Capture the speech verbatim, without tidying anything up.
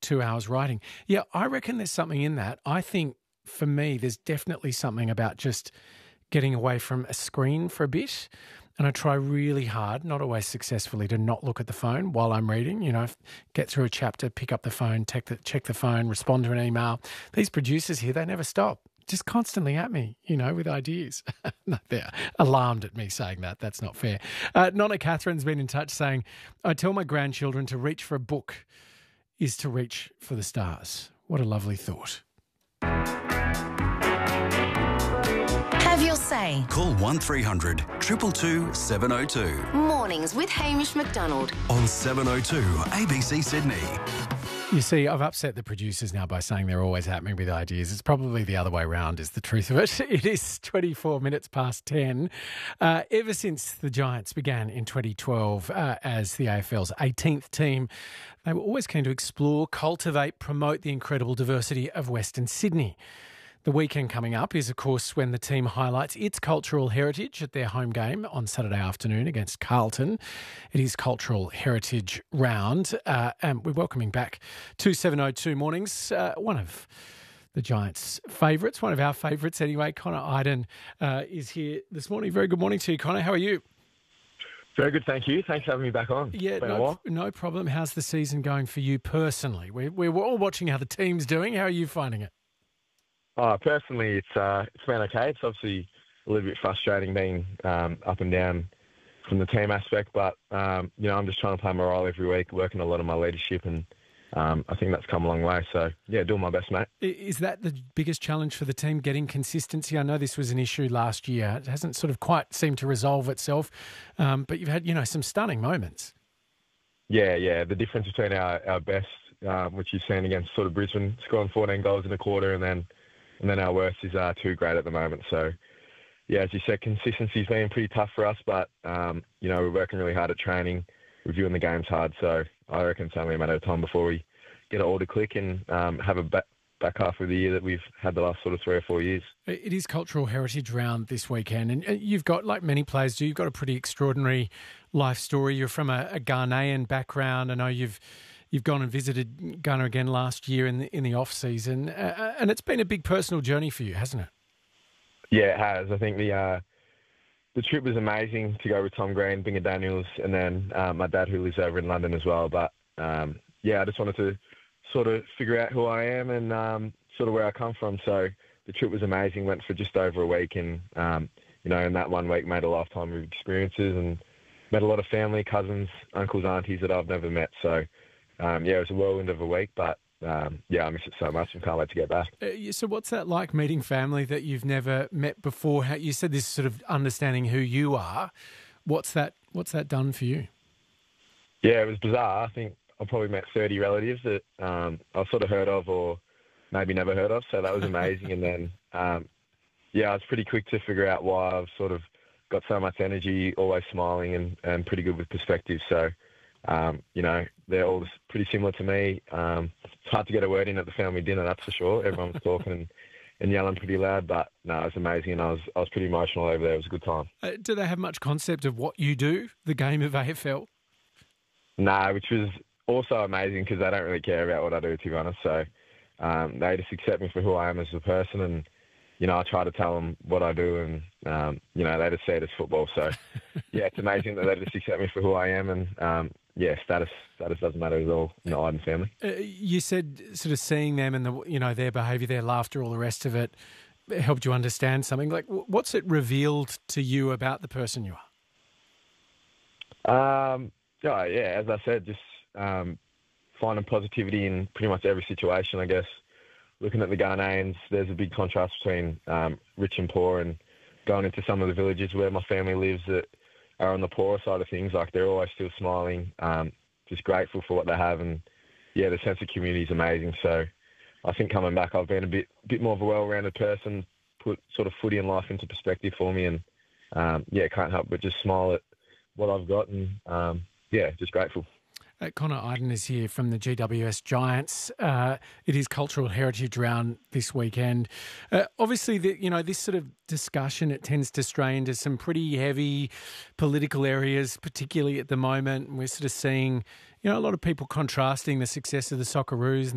two hours writing. Yeah, I reckon there's something in that. I think for me, there's definitely something about just getting away from a screen for a bit. And I try really hard, not always successfully, to not look at the phone while I'm reading. You know, get through a chapter, pick up the phone, check the, check the phone, respond to an email. These producers here, they never stop. Just constantly at me, you know, with ideas. No, they're alarmed at me saying that. That's not fair. Uh, Nonna Catherine's been in touch saying, I tell my grandchildren to reach for a book is to reach for the stars. What a lovely thought. Have your say. Call one three hundred two two two seven oh two. Mornings with Hamish McDonald. On seven oh two A B C Sydney. You see, I've upset the producers now by saying they're always at me with ideas. It's probably the other way around is the truth of it. It is twenty-four minutes past ten. Uh, ever since the Giants began in twenty twelve uh, as the A F L's eighteenth team, they were always keen to explore, cultivate, promote the incredible diversity of Western Sydney. The weekend coming up is, of course, when the team highlights its cultural heritage at their home game on Saturday afternoon against Carlton. It is Cultural Heritage Round. Uh, and we're welcoming back to seven oh two Mornings, uh, one of the Giants' favourites, one of our favourites anyway. Connor Idun uh, is here this morning. Very good morning to you, Connor. How are you? Very good, thank you. Thanks for having me back on. Yeah, no, no problem. How's the season going for you personally? We're, we're all watching how the team's doing. How are you finding it? Oh, personally, it's uh, it's been okay. It's obviously a little bit frustrating being um, up and down from the team aspect, but um, you know, I'm just trying to play my role every week, working a lot on my leadership, and um, I think that's come a long way. So yeah, doing my best, mate. Is that the biggest challenge for the team, getting consistency? I know this was an issue last year. It hasn't sort of quite seemed to resolve itself, um, but you've had you know some stunning moments. Yeah, yeah. The difference between our our best, um, which you've seen against sort of Brisbane, scoring fourteen goals in a quarter, and then. And then our worst is uh, too great at the moment. So, yeah, as you said, consistency's been pretty tough for us. But, um, you know, we're working really hard at training, reviewing the games hard. So I reckon it's only a matter of time before we get it all to click and um, have a back, back half of the year that we've had the last sort of three or four years. It is Cultural Heritage Round this weekend. And you've got, like many players do, you've got a pretty extraordinary life story. You're from a, a Ghanaian background. I know you've... You've gone and visited Ghana again last year in the in the off season, uh, and it's been a big personal journey for you, hasn't it? Yeah, it has. I think the uh, the trip was amazing to go with Tom Green, Binga Daniels, and then uh, my dad who lives over in London as well. But um, yeah, I just wanted to sort of figure out who I am and um, sort of where I come from. So the trip was amazing. Went for just over a week, and um, you know, in that one week, made a lifetime of experiences and met a lot of family, cousins, uncles, aunties that I've never met. So. Um, yeah, it was a whirlwind of a week, but um, yeah, I miss it so much and can't wait to get back. Uh, so what's that like, meeting family that you've never met before? How, you said this sort of understanding who you are. What's that What's that done for you? Yeah, it was bizarre. I think I probably met thirty relatives that um, I've sort of heard of or maybe never heard of, so that was amazing. And then, um, yeah, I was pretty quick to figure out why I've sort of got so much energy, always smiling and, and pretty good with perspective. So, Um, you know, they're all pretty similar to me. Um, it's hard to get a word in at the family dinner, that's for sure. Everyone was talking and, and yelling pretty loud, but no, it was amazing, and I was I was pretty emotional over there. It was a good time. Uh, do they have much concept of what you do, the game of A F L? No, which was also amazing because they don't really care about what I do, to be honest. So um, they just accept me for who I am as a person, and you know, I try to tell them what I do, and um, you know, they just see it as football. So yeah, it's amazing that they just accept me for who I am, and um, yeah, status status doesn't matter at all in the Idun family. Uh, you said sort of seeing them and the you know their behaviour, their laughter, all the rest of it helped you understand something. Like, what's it revealed to you about the person you are? Um, oh, yeah, as I said, just um, finding positivity in pretty much every situation, I guess. Looking at the Ghanaians, there's a big contrast between um, rich and poor, and going into some of the villages where my family lives that are on the poorer side of things. Like, they're always still smiling, um, just grateful for what they have, and yeah, the sense of community is amazing. So I think coming back, I've been a bit bit more of a well-rounded person, put sort of footy and life into perspective for me, and um, yeah, can't help but just smile at what I've got, and um, yeah, just grateful. Uh, Connor Idun is here from the G W S Giants. Uh, it is Cultural Heritage Round this weekend. Uh, obviously, the, you know, this sort of discussion, it tends to stray into some pretty heavy political areas, particularly at the moment. And we're sort of seeing, you know, a lot of people contrasting the success of the Socceroos